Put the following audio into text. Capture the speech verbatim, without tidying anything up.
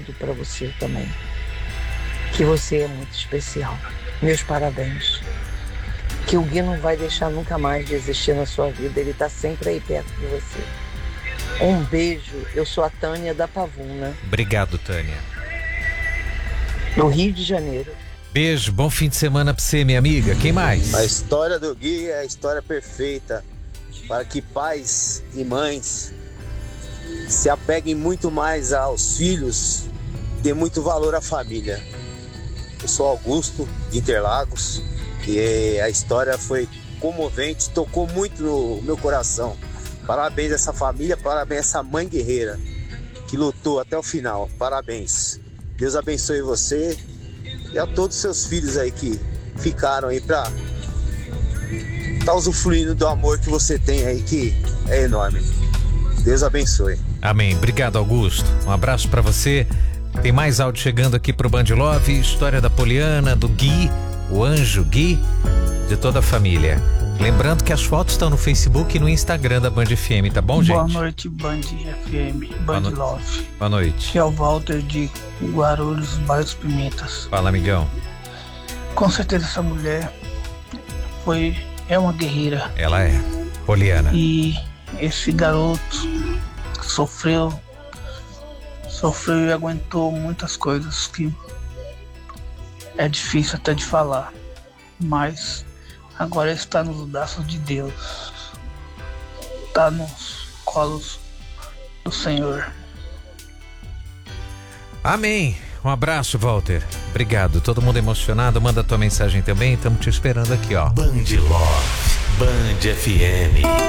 tudo para você também. Que você é muito especial. Meus parabéns. Que o Gui não vai deixar nunca mais de existir na sua vida. Ele tá sempre aí perto de você. Um beijo. Eu sou a Tânia da Pavuna. Obrigado, Tânia. Do Rio de Janeiro. Beijo, bom fim de semana pra você, minha amiga. Quem mais? A história do Gui é a história perfeita para que pais e mães se apeguem muito mais aos filhos, dê muito valor à família. Eu sou Augusto, de Interlagos, e a história foi comovente, tocou muito no meu coração. Parabéns a essa família, parabéns a essa mãe guerreira que lutou até o final. Parabéns. Deus abençoe você e a todos os seus filhos aí que ficaram aí pra tá usufruindo do amor que você tem aí, que é enorme. Deus abençoe. Amém. Obrigado, Augusto. Um abraço pra você. Tem mais áudio chegando aqui pro Band Love. História da Poliana, do Gui, o anjo Gui, de toda a família. Lembrando que as fotos estão no Facebook e no Instagram da Band F M, tá bom, gente? Boa noite, Band F M, Band Boa no... Love. Boa noite. Aqui é o Walter de Guarulhos, Bairro dos Pimentas. Fala, amigão. Com certeza essa mulher foi, é uma guerreira. Ela é, Poliana. E esse garoto sofreu, sofreu e aguentou muitas coisas que é difícil até de falar. Mas agora está nos braços de Deus. Está nos colos do Senhor. Amém. Um abraço, Walter. Obrigado. Todo mundo emocionado. Manda tua mensagem também. Estamos te esperando aqui, ó. Band Love, Band F M.